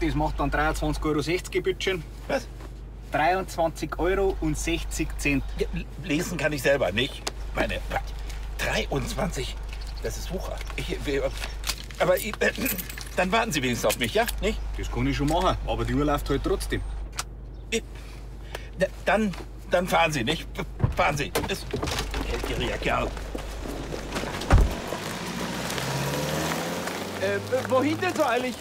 das macht dann 23,60 € Bütchen. Was? 23,60 €. Ja, lesen kann ich selber nicht. Meine, 23, das ist Wucher. Aber dann warten Sie wenigstens auf mich, ja? Nicht? Das kann ich schon machen, aber die Uhr läuft halt trotzdem. Dann fahren Sie, nicht? Fahren Sie. Das geldgieriger Kerl. Wohin denn so eilig?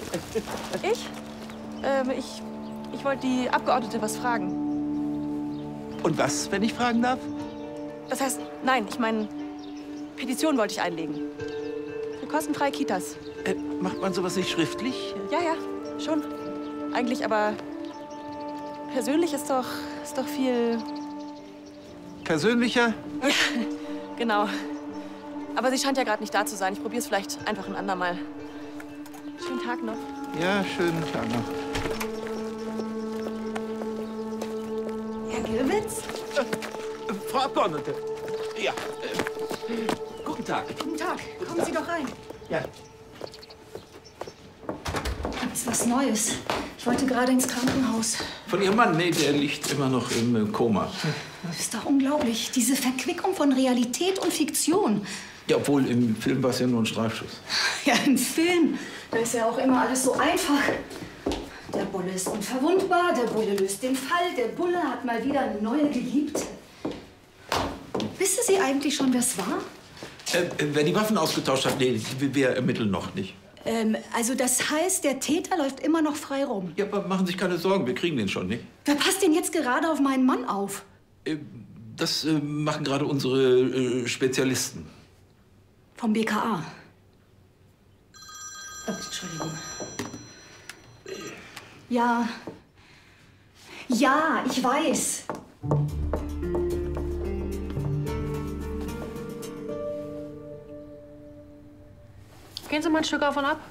Ich wollte die Abgeordnete was fragen. Und was, wenn ich fragen darf? Das heißt, nein, ich meine, Petition wollte ich einlegen. Für kostenfreie Kitas. Macht man sowas nicht schriftlich? Ja, schon. Eigentlich, aber persönlich ist doch viel... Persönlicher? Genau. Aber sie scheint ja gerade nicht da zu sein. Ich probiere es vielleicht einfach ein andermal. Schönen Tag noch. Ja, schönen Tag noch. Herr Gilwitz? Frau Abgeordnete. Ja. Guten Tag. Guten Tag. Kommen Sie doch rein. Ja. Gibt's was Neues? Ich wollte gerade ins Krankenhaus. Von Ihrem Mann? Nee, der liegt immer noch im Koma. Das ist doch unglaublich. Diese Verquickung von Realität und Fiktion. Ja, obwohl im Film war es ja nur ein Streifschuss. Ja, im Film. Da ist ja auch immer alles so einfach. Der Bulle ist unverwundbar, der Bulle löst den Fall, der Bulle hat mal wieder eine neue Geliebte. Wissen Sie eigentlich schon, wer es war? Wer die Waffen ausgetauscht hat, nee, wir ermitteln noch nicht. Also das heißt, der Täter läuft immer noch frei rum. Ja, aber machen Sie sich keine Sorgen, wir kriegen den schon, nicht? Wer passt denn jetzt gerade auf meinen Mann auf? Das machen gerade unsere Spezialisten. Vom BKA. Entschuldigung. Ja. Ja, ich weiß. Gehen Sie mal ein Stück auf und ab.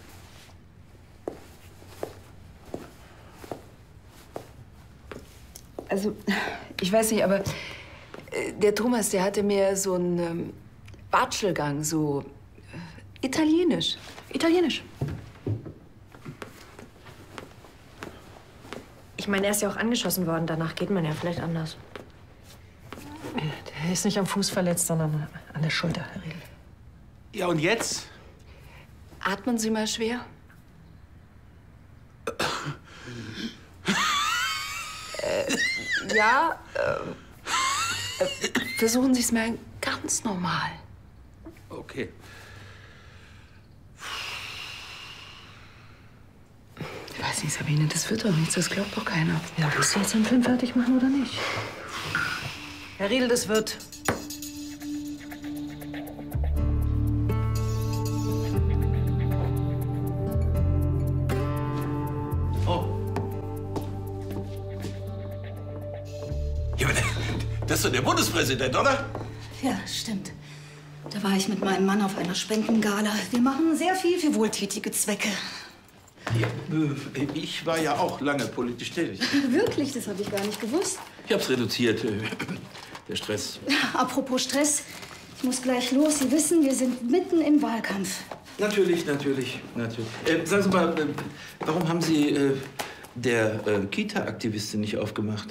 Also, ich weiß nicht, aber der Thomas, der hatte mir so einen Watschelgang, so italienisch. Italienisch. Ich meine, er ist ja auch angeschossen worden. Danach geht man ja vielleicht anders. Der ist nicht am Fuß verletzt, sondern an der Schulter, Herr Riedel. Ja, und jetzt? Atmen Sie mal schwer. Ja, versuchen Sie es mal ganz normal. Okay. Ich weiß nicht, Sabine, das wird doch nichts. Das glaubt doch keiner. Ja, willst du jetzt den Film fertig machen oder nicht? Herr Riedel, das wird. Ja, das ist doch der Bundespräsident, oder? Ja, stimmt. Da war ich mit meinem Mann auf einer Spendengala. Wir machen sehr viel für wohltätige Zwecke. Ja, ich war ja auch lange politisch tätig. Wirklich? Das habe ich gar nicht gewusst. Ich hab's reduziert. Der Stress. Apropos Stress, ich muss gleich los. Sie wissen, wir sind mitten im Wahlkampf. Natürlich. Sagen Sie mal, warum haben Sie der Kita-Aktivistin nicht aufgemacht?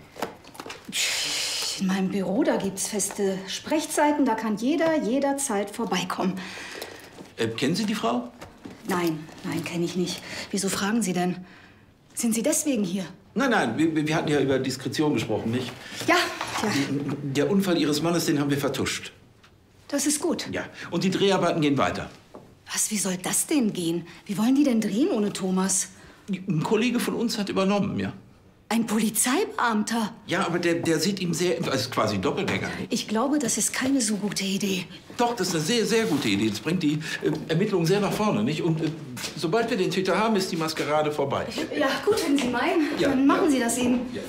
In meinem Büro, da gibt's feste Sprechzeiten. Da kann jeder jederzeit vorbeikommen. Kennen Sie die Frau? Nein, kenne ich nicht. Wieso fragen Sie denn? Sind Sie deswegen hier? Nein, wir hatten ja über Diskretion gesprochen, nicht? Ja. Der Unfall Ihres Mannes, den haben wir vertuscht. Das ist gut. Ja, und die Dreharbeiten gehen weiter. Was, wie soll das denn gehen? Wie wollen die denn drehen ohne Thomas? Ein Kollege von uns hat übernommen, ja. Ein Polizeibeamter? Ja, aber der sieht ihm sehr... Also quasi Doppelgänger. Ich glaube, das ist keine so gute Idee. Doch, das ist eine sehr, sehr gute Idee. Das bringt die Ermittlungen sehr nach vorne, nicht? Und sobald wir den Täter haben, ist die Maskerade vorbei. Ja, gut, wenn Sie meinen. Ja, Dann machen ja. Sie das eben. Ja.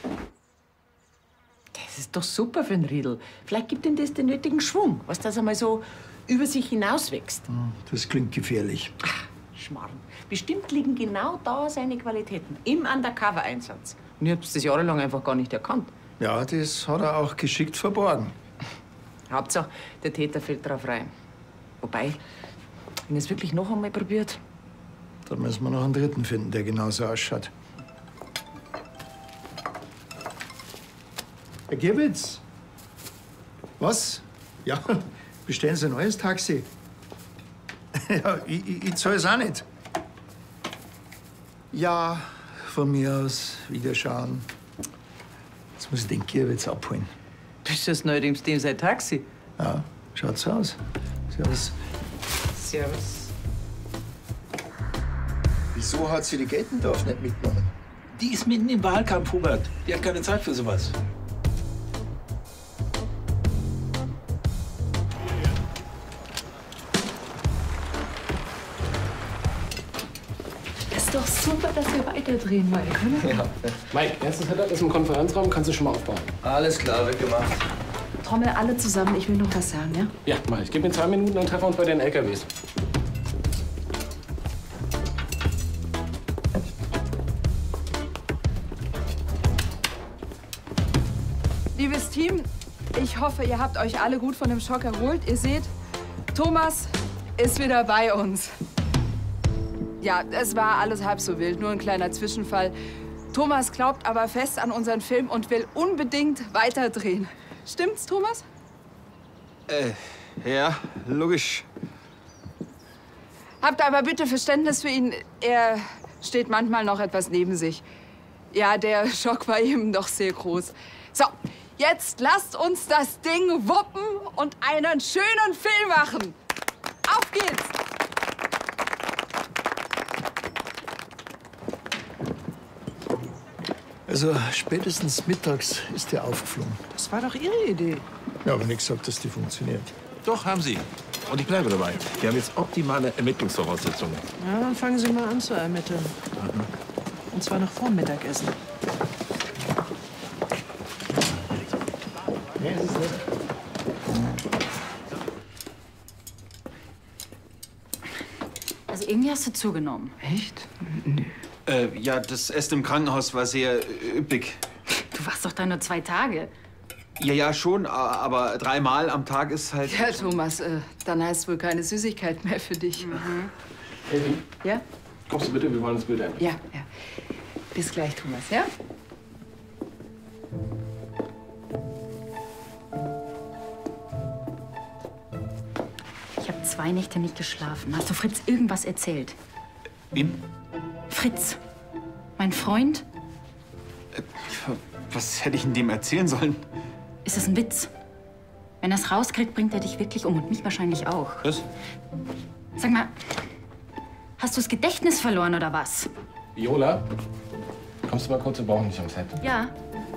Das ist doch super für den Riedel. Vielleicht gibt ihm das den nötigen Schwung, was das einmal so über sich hinauswächst. Das klingt gefährlich. Ach, Schmarrn. Bestimmt liegen genau da seine Qualitäten. Im Undercover-Einsatz. Und ich hab's das jahrelang einfach gar nicht erkannt. Ja, das hat er auch geschickt verborgen. Hauptsache, der Täter fällt drauf rein. Wobei, wenn er es wirklich noch einmal probiert, Dann müssen wir noch einen dritten finden, der genauso ausschaut. Herr Gewitz? Was? Ja, bestellen Sie ein neues Taxi. Ja, ich zahle es auch nicht. Ja, von mir aus wieder schauen. Jetzt muss ich den Gewitz abholen. Bist das neuerdings dem sein Taxi? Ja, schaut so aus. Servus. Servus. Wieso hat sie die Geltendorf nicht mitgenommen? Die ist mitten im Wahlkampf, Hubert. Die hat keine Zeit für sowas. Ist doch super, dass wir weiterdrehen, Mike, oder? Ja. Mike, erstes Setup ist im Konferenzraum, kannst du schon mal aufbauen. Alles klar, wird gemacht. Trommel alle zusammen, ich will noch was sagen, ja? Ja, mach ich. Gib mir 2 Minuten und treffen wir uns bei den LKWs. Liebes Team, ich hoffe, ihr habt euch alle gut von dem Schock erholt. Ihr seht, Thomas ist wieder bei uns. Ja, es war alles halb so wild, nur ein kleiner Zwischenfall. Thomas glaubt aber fest an unseren Film und will unbedingt weiterdrehen. Stimmt's, Thomas? Ja, logisch. Habt aber bitte Verständnis für ihn. Er steht manchmal noch etwas neben sich. Ja, der Schock war eben doch sehr groß. So, jetzt lasst uns das Ding wuppen und einen schönen Film machen. Auf geht's! Also spätestens mittags ist der aufgeflogen. Das war doch Ihre Idee. Ja, aber nicht gesagt, dass die funktioniert. Doch, haben Sie. Und ich bleibe dabei. Wir haben jetzt optimale Ermittlungsvoraussetzungen. Ja, dann fangen Sie mal an zu ermitteln. Und zwar noch vor dem Mittagessen. Nee, das ist nicht. Also irgendwie hast du zugenommen. Echt? Ja, das Essen im Krankenhaus war sehr üppig. Du warst doch da nur 2 Tage. Ja, schon, aber 3-mal am Tag ist halt... Ja, Thomas, dann heißt wohl keine Süßigkeit mehr für dich. Elvi, Ja? kommst du bitte? Wir wollen das Bild einnehmen. Ja, ja. Bis gleich, Thomas, ja? Ich habe 2 Nächte nicht geschlafen. Hast du Fritz irgendwas erzählt? Wem? Fritz, mein Freund? Was hätte ich denn dem erzählen sollen? Ist das ein Witz? Wenn er es rauskriegt, bringt er dich wirklich um und mich wahrscheinlich auch. Was? Sag mal, hast du das Gedächtnis verloren oder was? Viola, kommst du mal kurz, wir brauchen dich am Set. Ja.